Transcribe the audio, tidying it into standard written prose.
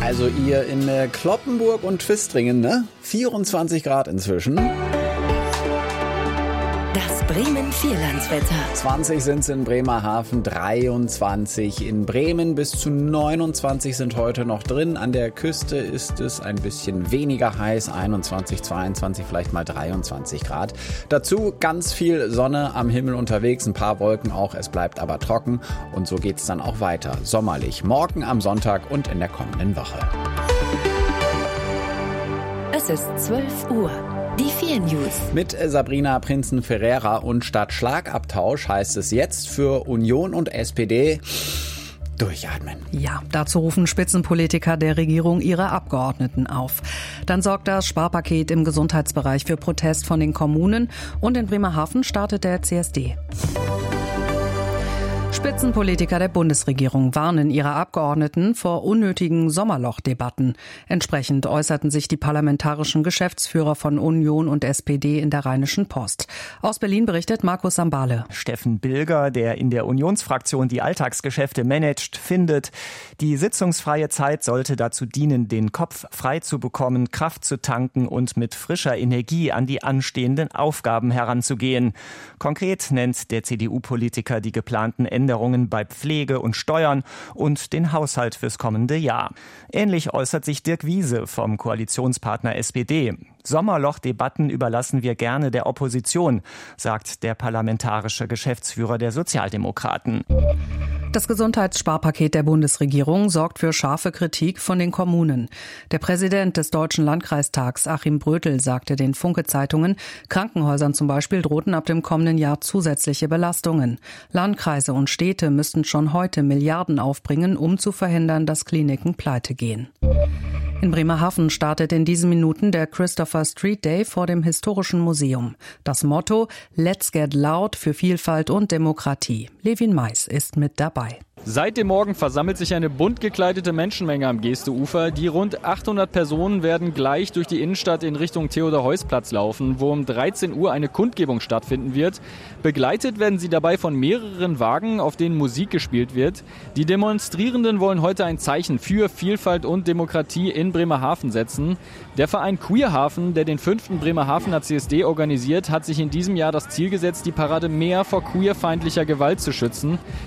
Also ihr in Cloppenburg und Twistringen, ne? 24 Grad inzwischen. Das Bremen-Vierlandswetter. 20 sind es in Bremerhaven, 23 in Bremen, bis zu 29 sind heute noch drin. An der Küste ist es ein bisschen weniger heiß, 21, 22, vielleicht mal 23 Grad. Dazu ganz viel Sonne am Himmel unterwegs, ein paar Wolken auch, es bleibt aber trocken und so geht's dann auch weiter. Sommerlich, morgen am Sonntag und in der kommenden Woche. Es ist 12 Uhr. Die 4 News. Mit Sabrina Prinzen-Ferreira und statt Schlagabtausch heißt es jetzt für Union und SPD durchatmen. Ja, dazu rufen Spitzenpolitiker der Regierung ihre Abgeordneten auf. Dann sorgt das Sparpaket im Gesundheitsbereich für Protest von den Kommunen und in Bremerhaven startet der CSD. Spitzenpolitiker der Bundesregierung warnen ihre Abgeordneten vor unnötigen Sommerlochdebatten. Entsprechend äußerten sich die parlamentarischen Geschäftsführer von Union und SPD in der Rheinischen Post. Aus Berlin berichtet Markus Sambale. Steffen Bilger, der in der Unionsfraktion die Alltagsgeschäfte managt, findet, die sitzungsfreie Zeit sollte dazu dienen, den Kopf frei zu bekommen, Kraft zu tanken und mit frischer Energie an die anstehenden Aufgaben heranzugehen. Konkret nennt der CDU-Politiker die geplanten Änderungen bei Pflege und Steuern und den Haushalt fürs kommende Jahr. Ähnlich äußert sich Dirk Wiese vom Koalitionspartner SPD. Sommerlochdebatten überlassen wir gerne der Opposition, sagt der parlamentarische Geschäftsführer der Sozialdemokraten. Das Gesundheitssparpaket der Bundesregierung sorgt für scharfe Kritik von den Kommunen. Der Präsident des Deutschen Landkreistags, Achim Brötel, sagte den Funke-Zeitungen, Krankenhäusern zum Beispiel drohten ab dem kommenden Jahr zusätzliche Belastungen. Landkreise und Städte müssten schon heute Milliarden aufbringen, um zu verhindern, dass Kliniken pleite gehen. In Bremerhaven startet in diesen Minuten der Christopher Street Day vor dem Historischen Museum. Das Motto Let's Get Loud für Vielfalt und Demokratie. Levin Mais ist mit dabei. Seit dem Morgen versammelt sich eine bunt gekleidete Menschenmenge am Gästeufer. Die rund 800 Personen werden gleich durch die Innenstadt in Richtung Theodor-Heuss-Platz laufen, wo um 13 Uhr eine Kundgebung stattfinden wird. Begleitet werden sie dabei von mehreren Wagen, auf denen Musik gespielt wird. Die Demonstrierenden wollen heute ein Zeichen für Vielfalt und Demokratie in Bremerhaven setzen. Der Verein Queerhafen, der den 5. Bremerhavener CSD organisiert, hat sich in diesem Jahr das Ziel gesetzt, die Parade mehr vor queerfeindlicher Gewalt zu schützen.